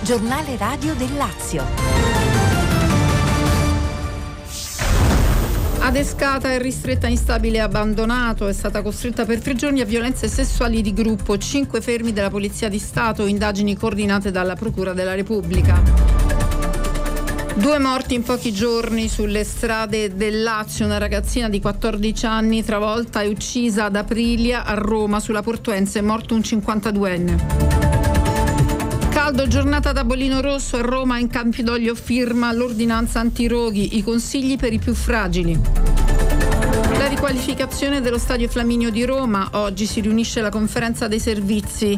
Giornale radio del Lazio. Adescata e ristretta instabile e abbandonato, è stata costretta per 3 giorni a violenze sessuali di gruppo. 5 fermi della Polizia di Stato, indagini coordinate dalla Procura della Repubblica. 2 morti in pochi giorni sulle strade del Lazio. Una ragazzina di 14 anni travolta e uccisa ad Aprilia. A Roma, sulla Portuense, è morto un 52enne. Caldo, giornata da bollino rosso. A Roma, in Campidoglio firma l'ordinanza antiroghi, i consigli per i più fragili. La riqualificazione dello stadio Flaminio di Roma. Oggi si riunisce la conferenza dei servizi.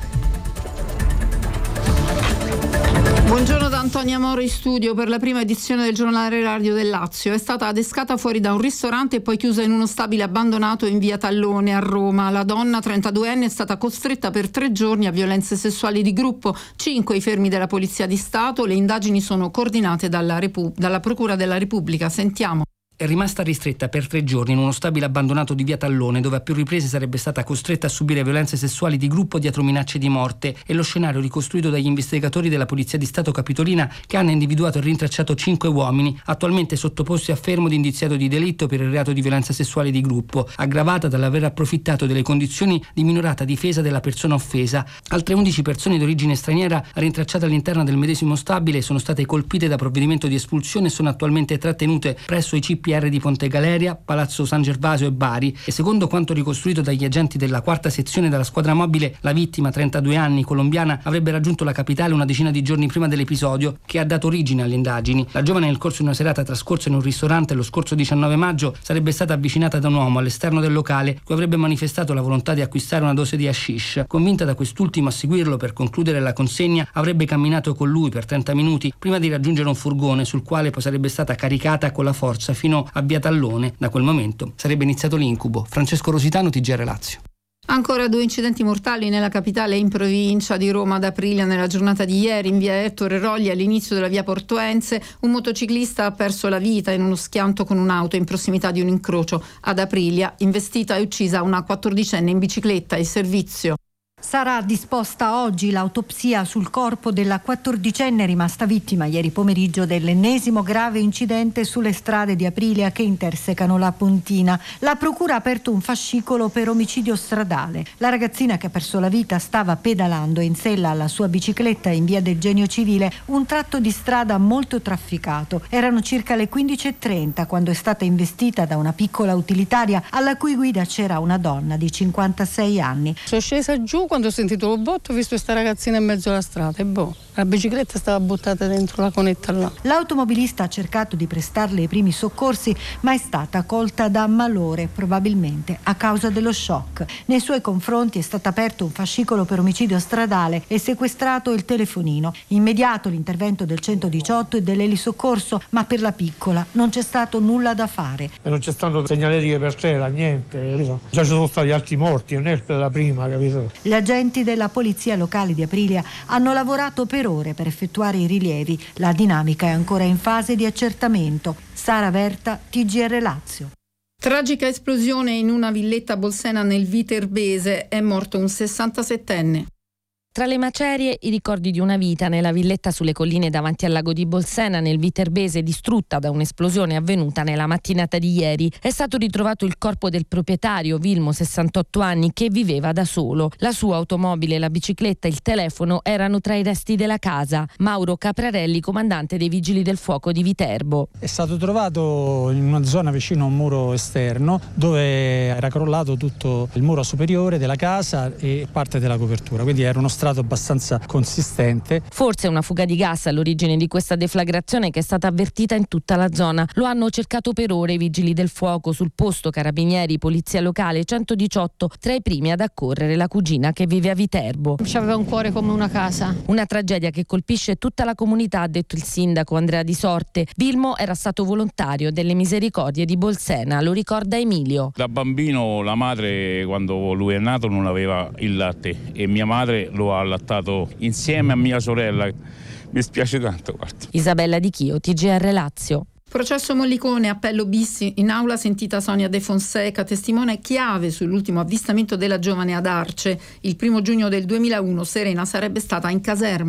Buongiorno da Antonia Moro in studio per la prima edizione del Giornale radio del Lazio. È stata adescata fuori da un ristorante e poi chiusa in uno stabile abbandonato in via Tallone a Roma. La donna 32enne è stata costretta per 3 giorni a violenze sessuali di gruppo. 5 i fermi della Polizia di Stato. Le indagini sono coordinate dalla Procura della Repubblica. Sentiamo. È rimasta ristretta per 3 giorni in uno stabile abbandonato di via Tallone, dove a più riprese sarebbe stata costretta a subire violenze sessuali di gruppo dietro minacce di morte. È lo scenario ricostruito dagli investigatori della Polizia di Stato Capitolina, che hanno individuato e rintracciato 5 uomini, attualmente sottoposti a fermo di indiziato di delitto per il reato di violenza sessuale di gruppo, aggravata dall'aver approfittato delle condizioni di minorata difesa della persona offesa. Altre 11 persone di origine straniera rintracciate all'interno del medesimo stabile sono state colpite da provvedimento di espulsione e sono attualmente trattenute presso i CPR di Ponte Galeria, Palazzo San Gervasio e Bari. E secondo quanto ricostruito dagli agenti della 4ª sezione della squadra mobile, la vittima, 32 anni, colombiana, avrebbe raggiunto la capitale una decina di giorni prima dell'episodio che ha dato origine alle indagini. La giovane, nel corso di una serata trascorsa in un ristorante lo scorso 19 maggio, sarebbe stata avvicinata da un uomo all'esterno del locale, cui avrebbe manifestato la volontà di acquistare una dose di hashish. Convinta da quest'ultimo a seguirlo per concludere la consegna, avrebbe camminato con lui per 30 minuti prima di raggiungere un furgone sul quale poi sarebbe stata caricata con la forza fino a via Tallone. Da quel momento sarebbe iniziato l'incubo. Francesco Rositano, TGR Lazio. Ancora 2 incidenti mortali nella capitale e in provincia di Roma ad Aprilia nella giornata di ieri. In via Ettore Rolli, all'inizio della via Portuense, un motociclista ha perso la vita in uno schianto con un'auto in prossimità di un incrocio. Ad Aprilia, investita e uccisa una 14enne in bicicletta. Il servizio. Sarà disposta oggi l'autopsia sul corpo della 14enne rimasta vittima ieri pomeriggio dell'ennesimo grave incidente sulle strade di Aprilia che intersecano la Pontina. La procura ha aperto un fascicolo per omicidio stradale. La ragazzina che ha perso la vita stava pedalando in sella alla sua bicicletta in via del Genio Civile, un tratto di strada molto trafficato. Erano circa le 15:30 quando è stata investita da una piccola utilitaria alla cui guida c'era una donna di 56 anni. Sono scesa giù quando ho sentito lo botto, ho visto questa ragazzina in mezzo alla strada e la bicicletta stava buttata dentro la conetta là. L'automobilista ha cercato di prestarle i primi soccorsi, ma è stata colta da malore, probabilmente a causa dello shock. Nei suoi confronti è stato aperto un fascicolo per omicidio stradale e sequestrato il telefonino. Immediato l'intervento del 118 e dell'elisoccorso, ma per la piccola non c'è stato nulla da fare. E non c'è stato segnaletica per terra, niente, capito? Già ci sono stati altri morti, non è per la prima, capito? Gli agenti della polizia locale di Aprilia hanno lavorato per ore per effettuare i rilievi. La dinamica è ancora in fase di accertamento. Sara Verta, TGR Lazio. Tragica esplosione in una villetta a Bolsena nel Viterbese. È morto un 67enne. Tra le macerie i ricordi di una vita nella villetta sulle colline davanti al lago di Bolsena nel Viterbese, distrutta da un'esplosione avvenuta nella mattinata di ieri. È stato ritrovato il corpo del proprietario, Vilmo, 68 anni, che viveva da solo. La sua automobile, la bicicletta e il telefono erano tra i resti della casa. Mauro Caprarelli, comandante dei Vigili del Fuoco di Viterbo. È stato trovato in una zona vicino a un muro esterno dove era crollato tutto il muro superiore della casa e parte della copertura, quindi era uno strato abbastanza consistente. Forse una fuga di gas all'origine di questa deflagrazione che è stata avvertita in tutta la zona. Lo hanno cercato per ore i vigili del fuoco, sul posto carabinieri, polizia locale, 118, tra i primi ad accorrere la cugina che vive a Viterbo. C'aveva un cuore come una casa. Una tragedia che colpisce tutta la comunità, ha detto il sindaco Andrea Di Sorte. Vilmo era stato volontario delle Misericordie di Bolsena, lo ricorda Emilio. Da bambino la madre, quando lui è nato, non aveva il latte e mia madre lo ha allattato insieme a mia sorella. Mi spiace tanto, guarda. Isabella Di Chio, TGR Lazio. Processo Mollicone, appello bis, in aula sentita Sonia De Fonseca, testimone chiave sull'ultimo avvistamento della giovane ad Arce. Il 1 giugno del 2001 Serena sarebbe stata in caserma.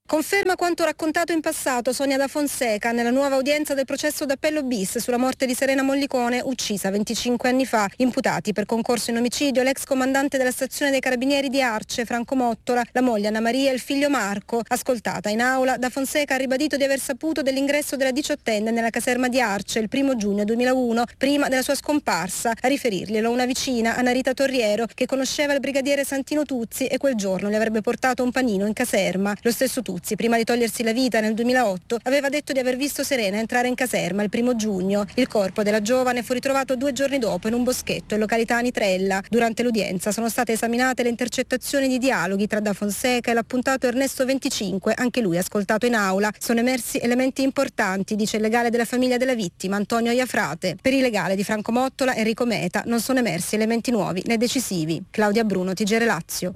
Conferma quanto raccontato in passato Sonia da Fonseca nella nuova udienza del processo d'appello bis sulla morte di Serena Mollicone, uccisa 25 anni fa. Imputati per concorso in omicidio l'ex comandante della stazione dei carabinieri di Arce, Franco Mottola, la moglie Anna Maria e il figlio Marco. Ascoltata in aula, da Fonseca ha ribadito di aver saputo dell'ingresso della 18enne nella caserma di Arce il 1 giugno 2001, prima della sua scomparsa. A riferirglielo una vicina, Anna Rita Torriero, che conosceva il brigadiere Santino Tuzzi e quel giorno le avrebbe portato un panino in caserma. Lo stesso Tuzzi, prima di togliersi la vita nel 2008, aveva detto di aver visto Serena entrare in caserma il 1 giugno. Il corpo della giovane fu ritrovato 2 giorni dopo in un boschetto in località Nitrella. Durante l'udienza sono state esaminate le intercettazioni di dialoghi tra Da Fonseca e l'appuntato Ernesto 25, anche lui ascoltato in aula. Sono emersi elementi importanti, dice il legale della famiglia della vittima, Antonio Iafrate. Per il legale di Franco Mottola, Enrico Meta, non sono emersi elementi nuovi né decisivi. Claudia Bruno, TGR Lazio.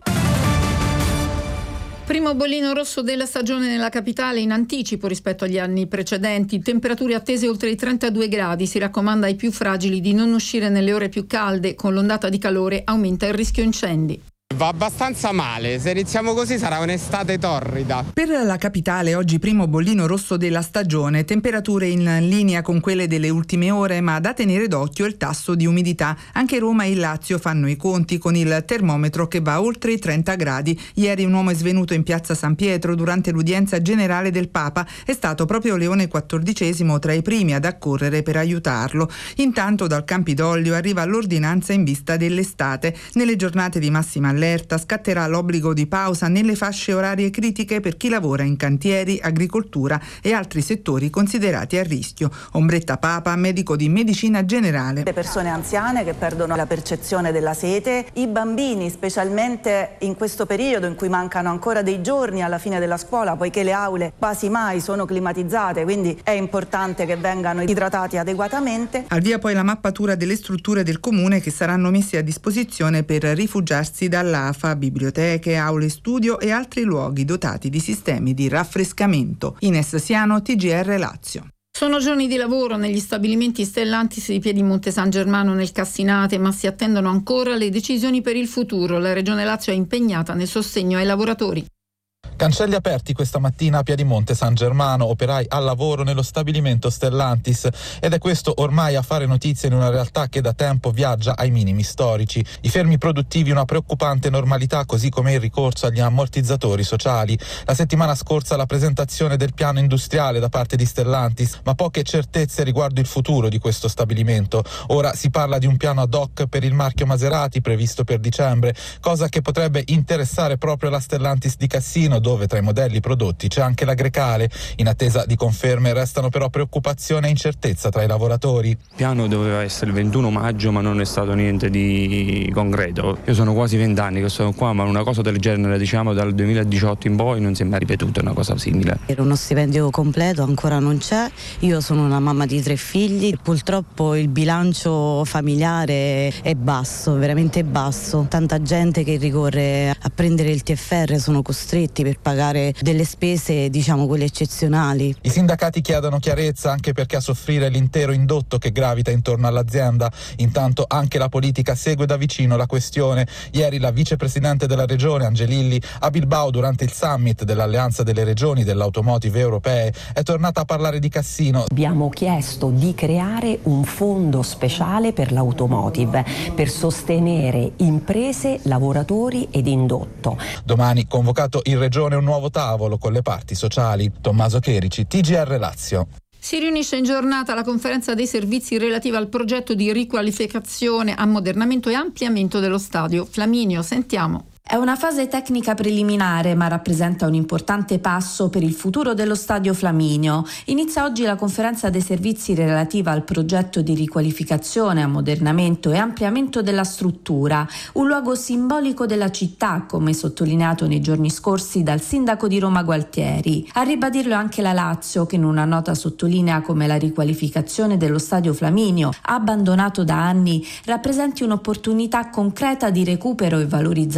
Primo bollino rosso della stagione nella capitale in anticipo rispetto agli anni precedenti. Temperature attese oltre i 32 gradi. Si raccomanda ai più fragili di non uscire nelle ore più calde. Con l'ondata di calore aumenta il rischio incendi. Va abbastanza male, se iniziamo così sarà un'estate torrida. Per la capitale oggi primo bollino rosso della stagione, temperature in linea con quelle delle ultime ore, ma da tenere d'occhio il tasso di umidità. Anche Roma e il Lazio fanno i conti con il termometro che va oltre i 30 gradi. Ieri un uomo è svenuto in piazza San Pietro durante l'udienza generale del Papa. È stato proprio Leone XIV tra i primi ad accorrere per aiutarlo. Intanto dal Campidoglio arriva l'ordinanza in vista dell'estate. Nelle giornate di massima allerta scatterà l'obbligo di pausa nelle fasce orarie critiche per chi lavora in cantieri, agricoltura e altri settori considerati a rischio. Ombretta Papa, medico di medicina generale. Le persone anziane che perdono la percezione della sete, i bambini, specialmente in questo periodo in cui mancano ancora dei giorni alla fine della scuola, poiché le aule quasi mai sono climatizzate, quindi è importante che vengano idratati adeguatamente. Al via poi la mappatura delle strutture del comune che saranno messe a disposizione per rifugiarsi dall'AFA, biblioteche, aule studio e altri luoghi dotati di sistemi di raffrescamento. Ines Siano, TGR Lazio. Sono giorni di lavoro negli stabilimenti Stellantis di Piedimonte San Germano nel Cassinate, ma si attendono ancora le decisioni per il futuro. La Regione Lazio è impegnata nel sostegno ai lavoratori. Cancelli aperti questa mattina a Piedimonte San Germano, operai al lavoro nello stabilimento Stellantis, ed è questo ormai a fare notizia in una realtà che da tempo viaggia ai minimi storici. I fermi produttivi una preoccupante normalità, così come il ricorso agli ammortizzatori sociali. La settimana scorsa la presentazione del piano industriale da parte di Stellantis, ma poche certezze riguardo il futuro di questo stabilimento. Ora si parla di un piano ad hoc per il marchio Maserati previsto per dicembre, cosa che potrebbe interessare proprio la Stellantis di Cassino, dove tra i modelli prodotti c'è anche la Grecale. In attesa di conferme restano però preoccupazione e incertezza tra i lavoratori. Il piano doveva essere il 21 maggio, ma non è stato niente di concreto. Io sono quasi 20 anni che sono qua, ma una cosa del genere, diciamo dal 2018 in poi, non si è mai ripetuta una cosa simile. Era uno stipendio completo, ancora non c'è. Io sono una mamma di 3 figli, purtroppo il bilancio familiare è basso, veramente basso. Tanta gente che ricorre a prendere il TFR sono costretti per pagare delle spese, diciamo, quelle eccezionali. I sindacati chiedono chiarezza anche perché a soffrire l'intero indotto che gravita intorno all'azienda. Intanto anche la politica segue da vicino la questione. Ieri la vicepresidente della regione Angelilli a Bilbao durante il summit dell'Alleanza delle Regioni dell'Automotive Europee è tornata a parlare di Cassino. Abbiamo chiesto di creare un fondo speciale per l'automotive per sostenere imprese, lavoratori ed indotto. Domani convocato in regione un nuovo tavolo con le parti sociali. Tommaso Cherici, TGR Lazio. Si riunisce in giornata la conferenza dei servizi relativa al progetto di riqualificazione, ammodernamento e ampliamento dello stadio Flaminio. Sentiamo. È una fase tecnica preliminare, ma rappresenta un importante passo per il futuro dello Stadio Flaminio. Inizia oggi la conferenza dei servizi relativa al progetto di riqualificazione, ammodernamento e ampliamento della struttura, un luogo simbolico della città, come sottolineato nei giorni scorsi dal sindaco di Roma Gualtieri. A ribadirlo anche la Lazio, che in una nota sottolinea come la riqualificazione dello Stadio Flaminio, abbandonato da anni, rappresenti un'opportunità concreta di recupero e valorizzazione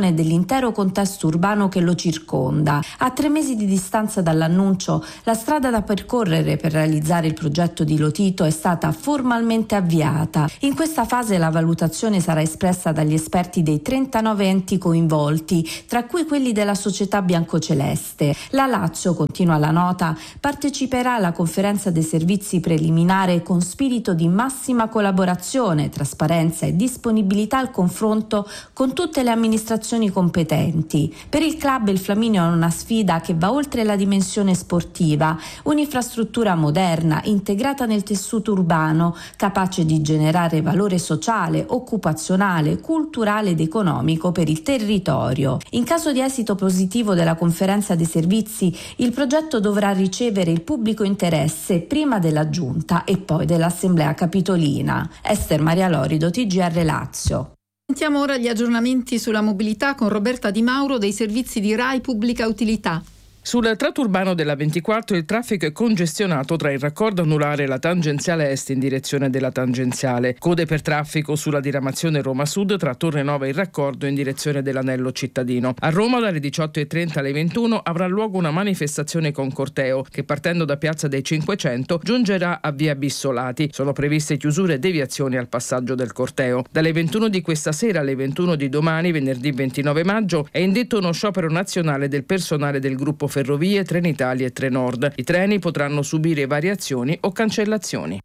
progettazione e dell'intero contesto urbano che lo circonda. A 3 mesi di distanza dall'annuncio, la strada da percorrere per realizzare il progetto di Lotito è stata formalmente avviata. In questa fase la valutazione sarà espressa dagli esperti dei 39 enti coinvolti, tra cui quelli della società biancoceleste. La Lazio, continua la nota, parteciperà alla conferenza dei servizi preliminare con spirito di massima collaborazione, trasparenza e disponibilità al confronto con tutte le amministrazioni competenti. Per il club il Flaminio è una sfida che va oltre la dimensione sportiva, un'infrastruttura moderna, integrata nel tessuto urbano, capace di generare valore sociale, occupazionale, culturale ed economico per il territorio. In caso di esito positivo della conferenza dei servizi, il progetto dovrà ricevere il pubblico interesse prima della Giunta e poi dell'Assemblea Capitolina. Ester Maria Lorido, TGR Lazio. Sentiamo ora gli aggiornamenti sulla mobilità con Roberta Di Mauro dei servizi di RAI Pubblica Utilità. Sul tratto urbano della 24 il traffico è congestionato tra il raccordo anulare e la tangenziale est in direzione della tangenziale. Code per traffico sulla diramazione Roma Sud tra Torre Nova e il raccordo in direzione dell'anello cittadino. A Roma dalle 18:30 alle 21 avrà luogo una manifestazione con corteo che partendo da Piazza dei 500 giungerà a via Bissolati. Sono previste chiusure e deviazioni al passaggio del corteo. Dalle 21 di questa sera alle 21 di domani, venerdì 29 maggio, è indetto uno sciopero nazionale del personale del gruppo Ferrovie, Trenitalia e Trenord. I treni potranno subire variazioni o cancellazioni.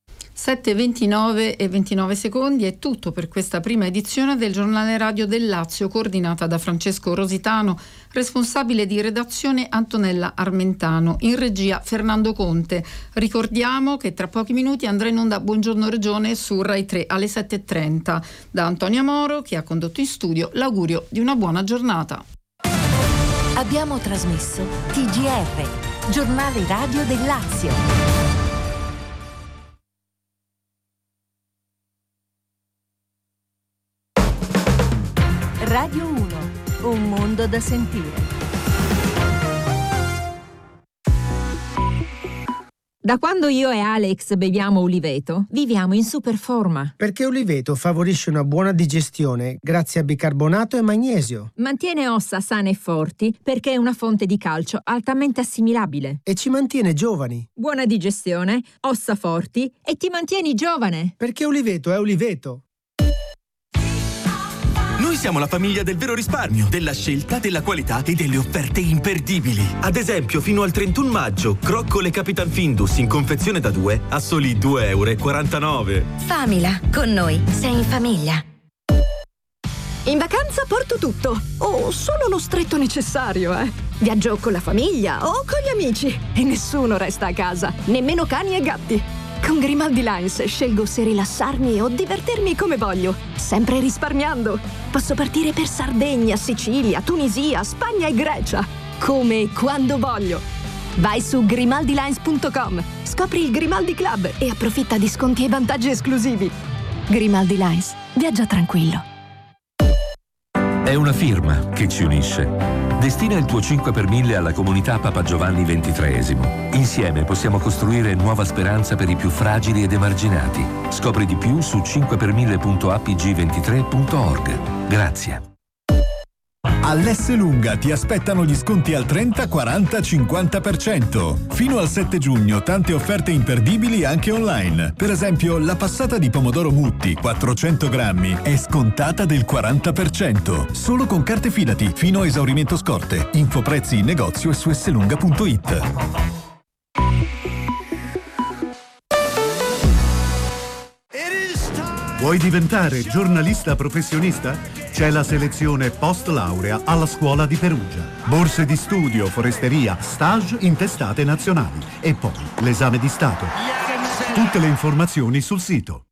7:29 e 29 secondi è tutto per questa prima edizione del Giornale Radio del Lazio, coordinata da Francesco Rositano, responsabile di redazione Antonella Armentano, in regia Fernando Conte. Ricordiamo che tra pochi minuti andrà in onda Buongiorno Regione su Rai 3 alle 7:30. Da Antonia Moro, che ha condotto in studio, l'augurio di una buona giornata. Abbiamo trasmesso TGR, Giornale Radio del Lazio. Radio 1, un mondo da sentire. Da quando io e Alex beviamo Uliveto, viviamo in super forma. Perché Uliveto favorisce una buona digestione grazie a bicarbonato e magnesio. Mantiene ossa sane e forti perché è una fonte di calcio altamente assimilabile. E ci mantiene giovani. Buona digestione, ossa forti e ti mantieni giovane. Perché Uliveto è Uliveto. Noi siamo la famiglia del vero risparmio, della scelta, della qualità e delle offerte imperdibili. Ad esempio, fino al 31 maggio, croccole Capitan Findus in confezione da 2 a soli €2,49. Famila, con noi sei in famiglia. In vacanza porto tutto, o solo lo stretto necessario, Viaggio con la famiglia o con gli amici e nessuno resta a casa, nemmeno cani e gatti. Con Grimaldi Lines scelgo se rilassarmi o divertirmi come voglio, sempre risparmiando. Posso partire per Sardegna, Sicilia, Tunisia, Spagna e Grecia, come e quando voglio. Vai su grimaldilines.com, scopri il Grimaldi Club e approfitta di sconti e vantaggi esclusivi. Grimaldi Lines, viaggia tranquillo. È una firma che ci unisce. Destina il tuo 5 per 1000 alla comunità Papa Giovanni XXIII. Insieme possiamo costruire nuova speranza per i più fragili ed emarginati. Scopri di più su 5per1000.apg23.org. Grazie. All'Esselunga ti aspettano gli sconti al 30, 40, 50%. Fino al 7 giugno tante offerte imperdibili anche online. Per esempio, la passata di pomodoro Mutti, 400 grammi, è scontata del 40%. Solo con carte Fidati, fino a esaurimento scorte. Info prezzi in negozio e su esselunga.it. Vuoi diventare giornalista professionista? C'è la selezione post laurea alla Scuola di Perugia. Borse di studio, foresteria, stage in testate nazionali e poi l'esame di Stato. Tutte le informazioni sul sito.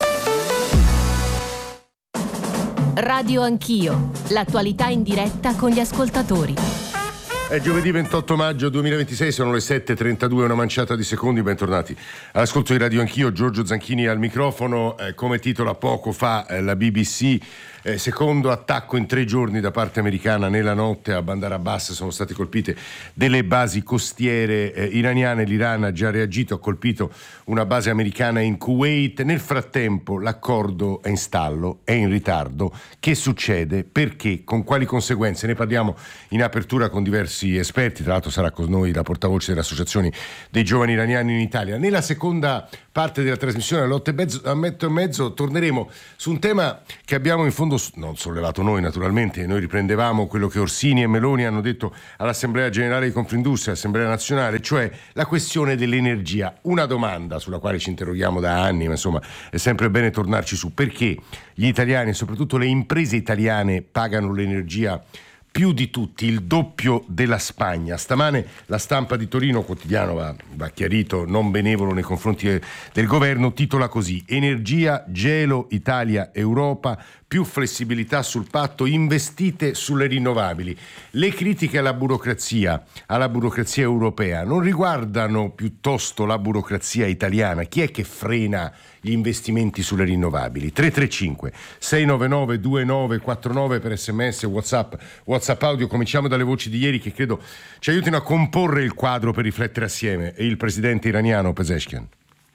Radio Anch'io, l'attualità in diretta con gli ascoltatori. È giovedì 28 maggio 2026, sono le 7:32, una manciata di secondi, bentornati. All'ascolto di Radio Anch'io, Giorgio Zanchini al microfono. Come titola poco fa la BBC, Secondo attacco in 3 giorni da parte americana. Nella notte a Bandar Abbas sono state colpite delle basi costiere iraniane. L'Iran ha già reagito, ha colpito una base americana in Kuwait. Nel frattempo l'accordo è in stallo, è in ritardo. Che succede? Perché? Con quali conseguenze? Ne parliamo in apertura con diversi esperti. Tra l'altro sarà con noi la portavoce delle associazioni dei giovani iraniani in Italia. Nella seconda parte della trasmissione alle 8:30 torneremo su un tema che abbiamo in fondo non sollevato noi, naturalmente. Noi riprendevamo quello che Orsini e Meloni hanno detto all'Assemblea Generale di Confindustria, Assemblea Nazionale, cioè la questione dell'energia. Una domanda sulla quale ci interroghiamo da anni, ma insomma è sempre bene tornarci su: perché gli italiani e soprattutto le imprese italiane pagano l'energia più di tutti, il doppio della Spagna? Stamane la Stampa di Torino, quotidiano va chiarito, non benevolo nei confronti del governo, titola così: energia, gelo, Italia, Europa, più flessibilità sul patto, investite sulle rinnovabili. Le critiche alla burocrazia europea non riguardano piuttosto la burocrazia italiana? Chi è che frena gli investimenti sulle rinnovabili? 335 699 2949 per SMS, WhatsApp audio. Cominciamo dalle voci di ieri che credo ci aiutino a comporre il quadro per riflettere assieme. E il presidente iraniano Pezeshkian.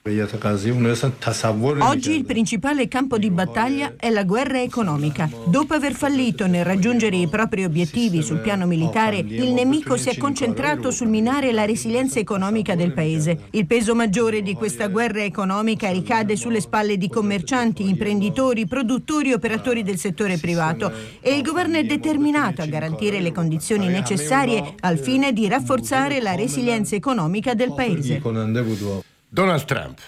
Oggi il principale campo di battaglia è la guerra economica. Dopo aver fallito nel raggiungere i propri obiettivi sul piano militare, il nemico si è concentrato sul minare la resilienza economica del paese. Il peso maggiore di questa guerra economica ricade sulle spalle di commercianti, imprenditori, produttori e operatori del settore privato, e il governo è determinato a garantire le condizioni necessarie al fine di rafforzare la resilienza economica del paese. Donald Trump.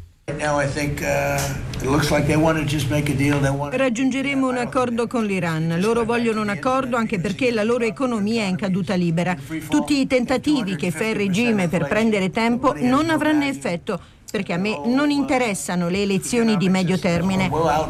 Raggiungeremo un accordo con l'Iran. Loro vogliono un accordo anche perché la loro economia è in caduta libera. Tutti i tentativi che fa il regime per prendere tempo non avranno effetto, perché a me non interessano le elezioni di medio termine.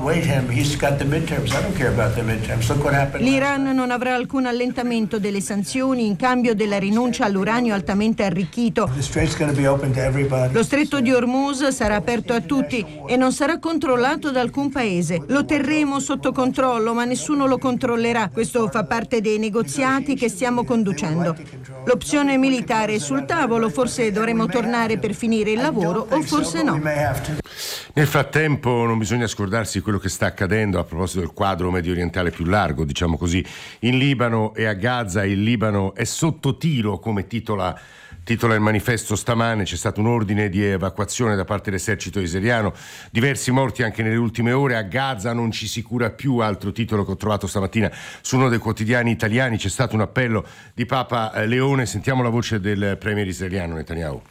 L'Iran non avrà alcun allentamento delle sanzioni in cambio della rinuncia all'uranio altamente arricchito. Lo stretto di Hormuz sarà aperto a tutti e non sarà controllato da alcun paese. Lo terremo sotto controllo, ma nessuno lo controllerà. Questo fa parte dei negoziati che stiamo conducendo. L'opzione militare è sul tavolo, forse dovremo tornare per finire il lavoro o forse no. Nel frattempo non bisogna scordarsi quello che sta accadendo a proposito del quadro medio orientale più largo, diciamo così, in Libano e a Gaza. Il Libano è sotto tiro, come titola il manifesto stamane. C'è stato un ordine di evacuazione da parte dell'esercito israeliano, diversi morti anche nelle ultime ore. A Gaza non ci si cura più, altro titolo che ho trovato stamattina su uno dei quotidiani italiani. C'è stato un appello di Papa Leone. Sentiamo la voce del premier israeliano Netanyahu.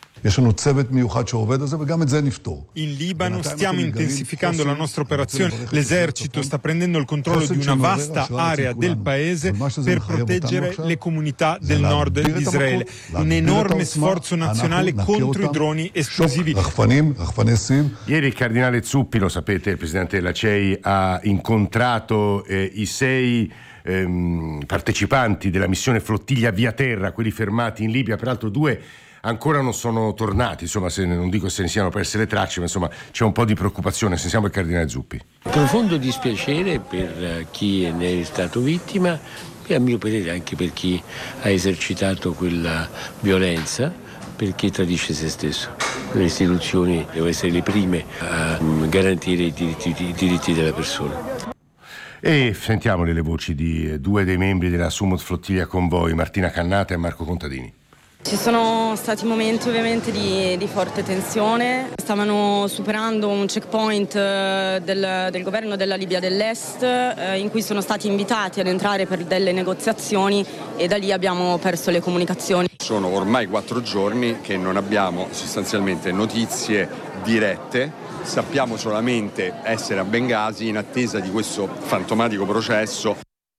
In Libano stiamo intensificando la nostra operazione. L'esercito sta prendendo il controllo di una vasta area del paese per proteggere le comunità del nord di Israele. Un enorme sforzo nazionale contro i droni esplosivi. Ieri il cardinale Zuppi, lo sapete, il presidente della CEI, ha incontrato i 6 partecipanti della missione Flottiglia Via Terra, quelli fermati in Libia. Peraltro 2 ancora non sono tornati, insomma, non dico se ne siano perse le tracce, ma insomma c'è un po' di preoccupazione. Sentiamo il cardinale Zuppi. Profondo dispiacere per chi ne è stato vittima e a mio parere anche per chi ha esercitato quella violenza, perché tradisce se stesso. Le istituzioni devono essere le prime a garantire i diritti della persona. E sentiamo le voci di 2 dei membri della Sumut Flottiglia Convoi, Martina Cannata e Marco Contadini. Ci sono stati momenti ovviamente di forte tensione, stavano superando un checkpoint del governo della Libia dell'Est in cui sono stati invitati ad entrare per delle negoziazioni e da lì abbiamo perso le comunicazioni. Sono ormai 4 giorni che non abbiamo sostanzialmente notizie dirette, sappiamo solamente essere a Bengasi in attesa di questo fantomatico processo.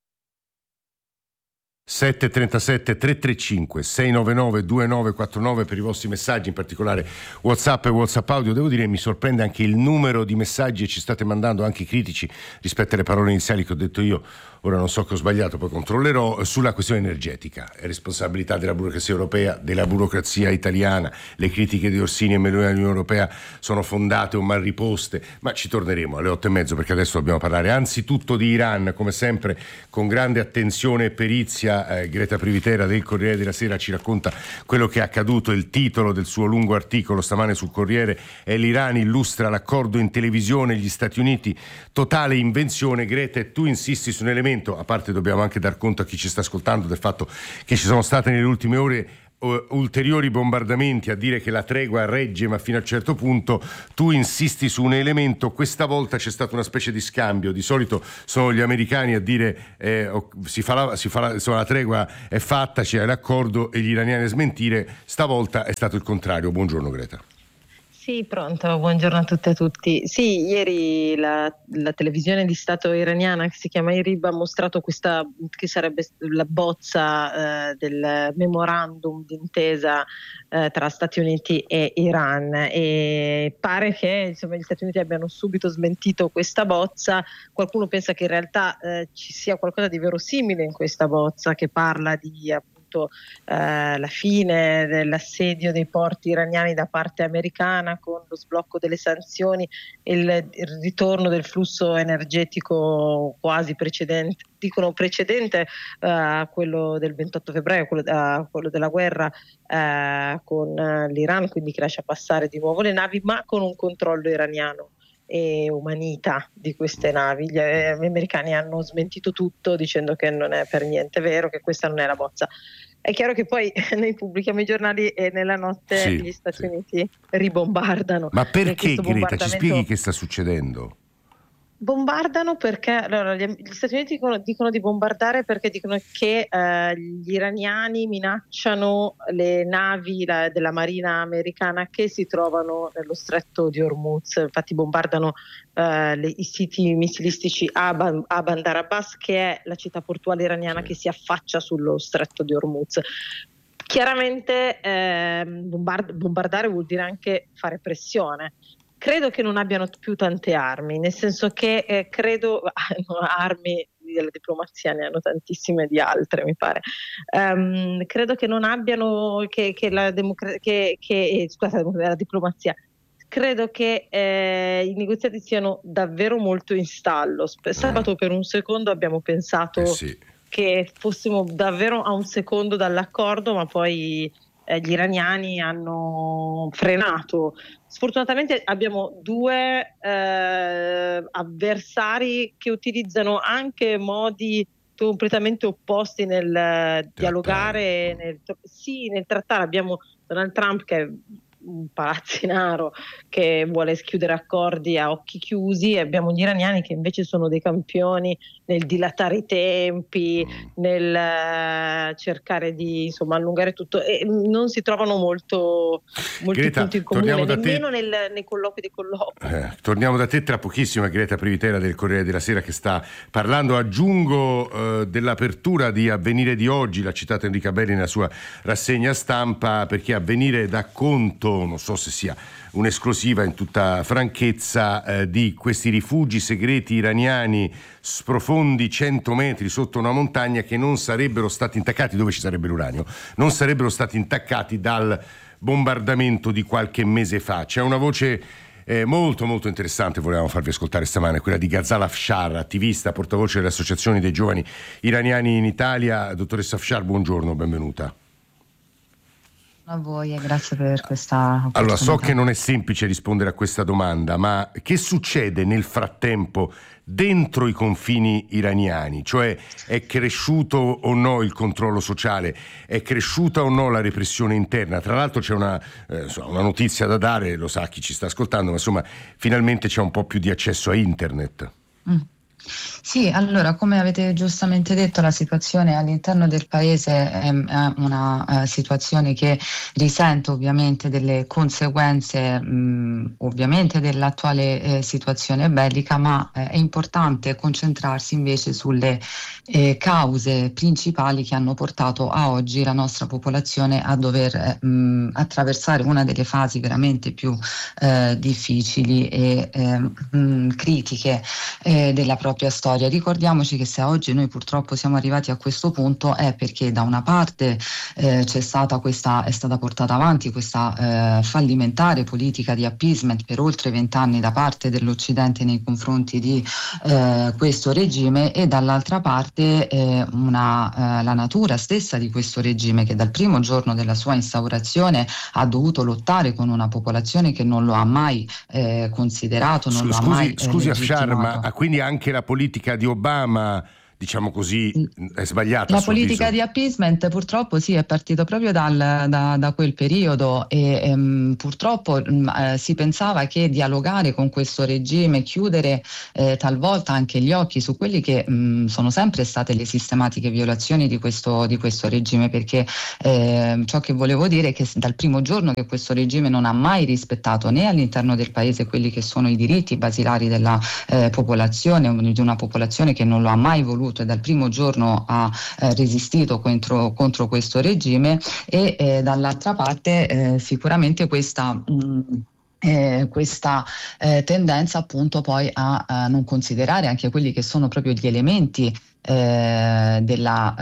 737 335 699 2949 per i vostri messaggi, in particolare WhatsApp e WhatsApp audio. Devo dire, mi sorprende anche il numero di messaggi che ci state mandando, anche critici rispetto alle parole iniziali che ho detto io ora non so che ho sbagliato, poi controllerò, sulla questione energetica. È responsabilità della burocrazia europea, della burocrazia italiana, le critiche di Orsini e Meloni all'Unione Europea sono fondate o mal riposte, ma ci torneremo alle 8:30 perché adesso dobbiamo parlare anzitutto di Iran, come sempre con grande attenzione e perizia. Greta Privitera del Corriere della Sera ci racconta quello che è accaduto. Il titolo del suo lungo articolo stamane sul Corriere è "L'Iran illustra l'accordo in televisione, gli Stati Uniti totale invenzione". Greta, e tu insisti su un elemento, a parte dobbiamo anche dar conto a chi ci sta ascoltando del fatto che ci sono state nelle ultime ore ulteriori bombardamenti, a dire che la tregua regge ma fino a un certo punto. Tu insisti su un elemento, questa volta c'è stata una specie di scambio. Di solito sono gli americani a dire insomma, la tregua è fatta, c'è l'accordo, e gli iraniani a smentire. Stavolta è stato il contrario. Buongiorno Greta. Sì, pronto, buongiorno a tutte e a tutti. Sì, ieri la televisione di Stato iraniana, che si chiama IRIB, ha mostrato questa che sarebbe la bozza del memorandum d'intesa tra Stati Uniti e Iran, e pare che insomma gli Stati Uniti abbiano subito smentito questa bozza. Qualcuno pensa che in realtà ci sia qualcosa di verosimile in questa bozza, che parla di la fine dell'assedio dei porti iraniani da parte americana, con lo sblocco delle sanzioni e il ritorno del flusso energetico quasi precedente, dicono precedente a quello del 28 febbraio, quello della guerra con l'Iran, quindi che lascia passare di nuovo le navi, ma con un controllo iraniano e umanità di queste navi. Gli americani hanno smentito tutto dicendo che non è per niente vero, che questa non è la bozza. È chiaro che poi noi pubblichiamo i giornali e nella notte gli Stati Uniti ribombardano. Ma perché, Greta, ci spieghi che sta succedendo? Bombardano perché allora, gli Stati Uniti dicono di bombardare perché dicono che gli iraniani minacciano le navi della marina americana che si trovano nello stretto di Hormuz. Infatti bombardano i siti missilistici a Bandar Abbas, che è la città portuale iraniana che si affaccia sullo stretto di Hormuz. Chiaramente bombardare vuol dire anche fare pressione. Credo che non abbiano più tante armi, nel senso che credo armi della diplomazia ne hanno tantissime di altre, mi pare. Credo che non abbiano la diplomazia. Credo che i negoziati siano davvero molto in stallo. Sabato per un secondo abbiamo pensato che fossimo davvero a un secondo dall'accordo, ma poi gli iraniani hanno frenato. Sfortunatamente abbiamo due avversari che utilizzano anche modi completamente opposti nel dialogare, nel trattare. Abbiamo Donald Trump, che è un palazzinaro, che vuole chiudere accordi a occhi chiusi, e abbiamo gli iraniani che invece sono dei campioni nel dilatare i tempi, nel cercare di allungare tutto, e non si trovano molti Greta, punti in comune, nemmeno nei colloqui di colloquio. Torniamo da te tra pochissimo, Greta Privitera del Corriere della Sera, che sta parlando, aggiungo, dell'apertura di Avvenire di oggi, l'ha citata Enrica Belli nella sua rassegna stampa, perché Avvenire dà conto, non so se sia un'esclusiva in tutta franchezza, di questi rifugi segreti iraniani sprofondi 100 metri sotto una montagna, che non sarebbero stati intaccati, dove ci sarebbe l'uranio, non sarebbero stati intaccati dal bombardamento di qualche mese fa. C'è una voce molto molto interessante, volevamo farvi ascoltare stamane, quella di Ghazal Afshar, attivista, portavoce delle associazioni dei giovani iraniani in Italia. Dottoressa Afshar, buongiorno, benvenuta. A voi e grazie per questa opportunità. Allora, so che non è semplice rispondere a questa domanda, ma che succede nel frattempo dentro i confini iraniani? Cioè, è cresciuto o no il controllo sociale? È cresciuta o no la repressione interna? Tra l'altro c'è una notizia da dare, lo sa chi ci sta ascoltando, ma insomma finalmente c'è un po' più di accesso a internet. Sì, allora, come avete giustamente detto, la situazione all'interno del paese è una situazione che risente ovviamente delle conseguenze ovviamente dell'attuale situazione bellica, ma è importante concentrarsi invece sulle cause principali che hanno portato a oggi la nostra popolazione a dover attraversare una delle fasi veramente più difficili e critiche della propria propria storia. Ricordiamoci che se oggi noi purtroppo siamo arrivati a questo punto è perché da una parte è stata portata avanti questa fallimentare politica di appeasement per oltre 20 anni da parte dell'Occidente nei confronti di questo regime, e dall'altra parte la natura stessa di questo regime, che dal primo giorno della sua instaurazione ha dovuto lottare con una popolazione che non lo ha mai considerato, non lo ha mai Scusi Afshar, ma quindi anche la politica di Obama, diciamo così, è sbagliata? La politica di appeasement purtroppo sì, è partito proprio da quel periodo, e purtroppo si pensava che dialogare con questo regime, chiudere talvolta anche gli occhi su quelli che sono sempre state le sistematiche violazioni di questo regime, perché ciò che volevo dire è che dal primo giorno che questo regime non ha mai rispettato né all'interno del paese quelli che sono i diritti basilari della popolazione, di una popolazione che non lo ha mai voluto, e dal primo giorno ha resistito contro questo regime, e dall'altra parte sicuramente questa tendenza appunto poi a non considerare anche quelli che sono proprio gli elementi della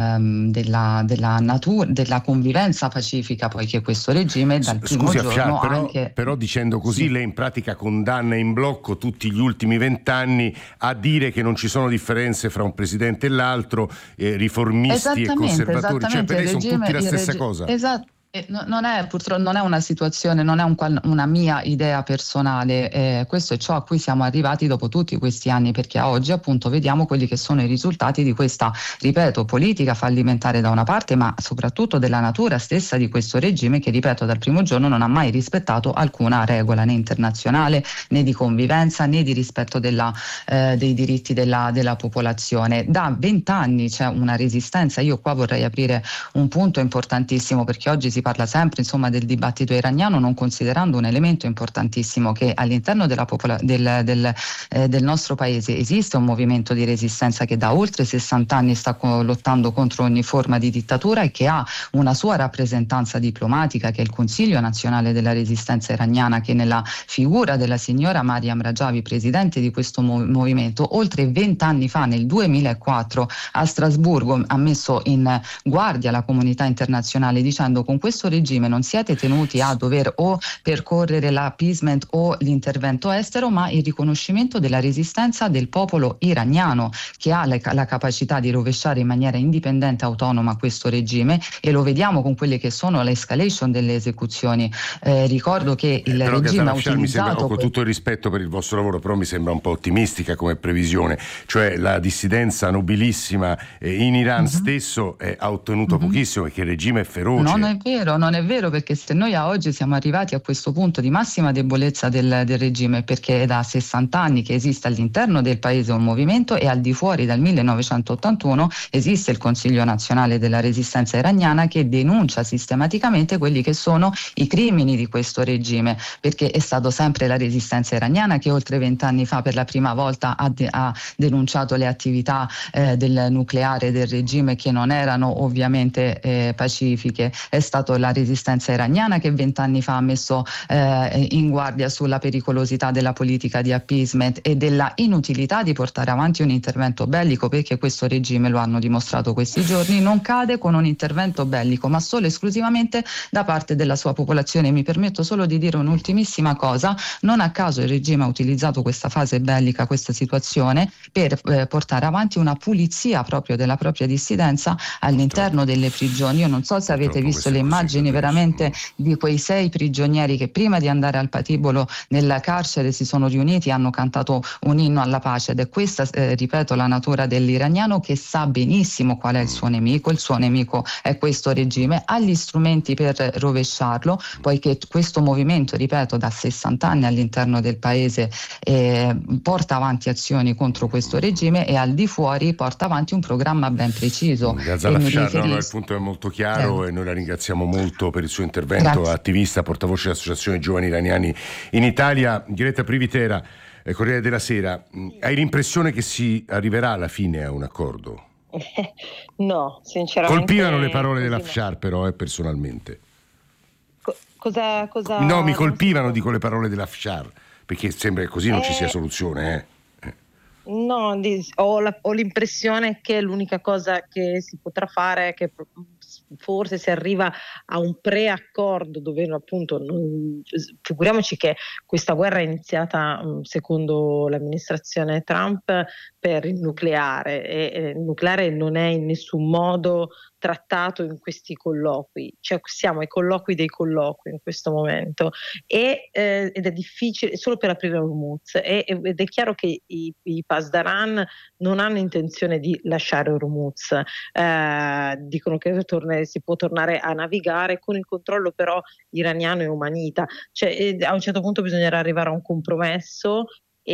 natura, della convivenza pacifica, poiché questo regime dal primo giorno però dicendo così, sì, lei in pratica condanna in blocco tutti gli ultimi 20 anni a dire che non ci sono differenze fra un presidente e l'altro, riformisti e conservatori, cioè per lei sono tutti la stessa cosa. Esatto. Purtroppo non è una situazione, non è una mia idea personale, questo è ciò a cui siamo arrivati dopo tutti questi anni, perché a oggi appunto vediamo quelli che sono i risultati di questa, ripeto, politica fallimentare da una parte, ma soprattutto della natura stessa di questo regime che, ripeto, dal primo giorno non ha mai rispettato alcuna regola, né internazionale, né di convivenza, né di rispetto dei diritti della popolazione. Da 20 anni c'è una resistenza. Io qua vorrei aprire un punto importantissimo, perché oggi si parla sempre del dibattito iraniano, non considerando un elemento importantissimo, che all'interno del nostro paese esiste un movimento di resistenza che da oltre 60 anni sta lottando contro ogni forma di dittatura e che ha una sua rappresentanza diplomatica, che è il Consiglio Nazionale della Resistenza Iraniana, che nella figura della signora Mariam Rajavi, presidente di questo movimento, oltre 20 anni fa, nel 2004, a Strasburgo ha messo in guardia la comunità internazionale dicendo: con questo regime non siete tenuti a dover o percorrere l'appeasement o l'intervento estero, ma il riconoscimento della resistenza del popolo iraniano, che ha la capacità di rovesciare in maniera indipendente e autonoma questo regime, e lo vediamo con quelle che sono l'escalation delle esecuzioni. Ricordo che il regime ha utilizzato... Con tutto il rispetto per il vostro lavoro, però mi sembra un po' ottimistica come previsione, cioè la dissidenza nobilissima in Iran stesso ha ottenuto pochissimo, perché il regime è feroce. Non è vero, perché se noi a oggi siamo arrivati a questo punto di massima debolezza del regime, perché è da 60 anni che esiste all'interno del paese un movimento, e al di fuori dal 1981 esiste il Consiglio Nazionale della Resistenza Iraniana, che denuncia sistematicamente quelli che sono i crimini di questo regime, perché è stato sempre la resistenza iraniana che oltre 20 anni fa per la prima volta ha denunciato le attività del nucleare del regime, che non erano ovviamente pacifiche. È stato la resistenza iraniana che 20 anni fa ha messo in guardia sulla pericolosità della politica di appeasement e della inutilità di portare avanti un intervento bellico, perché questo regime, lo hanno dimostrato questi giorni, non cade con un intervento bellico, ma solo esclusivamente da parte della sua popolazione. Mi permetto solo di dire un'ultimissima cosa: non a caso il regime ha utilizzato questa fase bellica, questa situazione, per portare avanti una pulizia proprio della propria dissidenza all'interno delle prigioni. Io non so se avete visto le immagini veramente di quei 6 prigionieri che prima di andare al patibolo nel carcere si sono riuniti e hanno cantato un inno alla pace, ed è questa, ripeto, la natura dell'iraniano, che sa benissimo qual è il suo nemico è questo regime, ha gli strumenti per rovesciarlo, poiché questo movimento, ripeto, da 60 anni all'interno del paese porta avanti azioni contro questo regime, e al di fuori porta avanti un programma ben preciso. Il punto è molto chiaro e noi la ringraziamo molto per il suo intervento. Grazie. Attivista, portavoce dell'Associazione Giovani Iraniani in Italia. Greta Privitera, Corriere della Sera, hai l'impressione che si arriverà alla fine a un accordo? No, sinceramente. Colpivano le parole dell'Afshar, però, personalmente. Cosa? No, mi colpivano, dico, le parole dell'Afshar, perché sembra che così non ci sia soluzione. No, ho l'impressione che l'unica cosa che si potrà fare è che forse si arriva a un preaccordo dove appunto figuriamoci che questa guerra è iniziata secondo l'amministrazione Trump per il nucleare e il nucleare non è in nessun modo trattato in questi colloqui, cioè siamo ai colloqui dei colloqui in questo momento ed è difficile solo per aprire Hormuz ed è chiaro che i Pasdaran non hanno intenzione di lasciare Hormuz, dicono che si può tornare a navigare con il controllo però iraniano e umanita, cioè a un certo punto bisognerà arrivare a un compromesso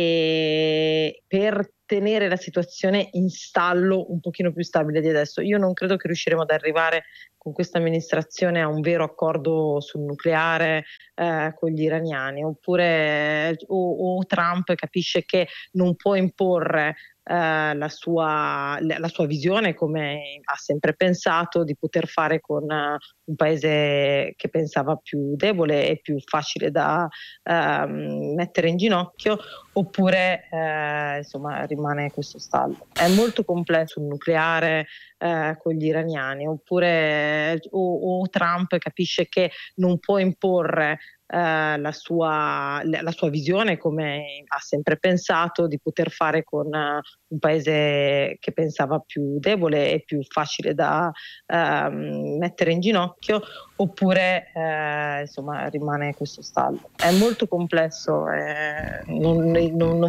per tenere la situazione in stallo un pochino più stabile di adesso. Io non credo che riusciremo ad arrivare con questa amministrazione a un vero accordo sul nucleare con gli iraniani, oppure o Trump capisce che non può imporre la sua visione, come ha sempre pensato di poter fare con un paese che pensava più debole e più facile da mettere in ginocchio, oppure insomma rimane questo stallo. È molto complesso il nucleare con gli iraniani, oppure o Trump capisce che non può imporre la sua visione, come ha sempre pensato di poter fare con un paese che pensava più debole e più facile da mettere in ginocchio, oppure insomma rimane questo stallo. È molto complesso, non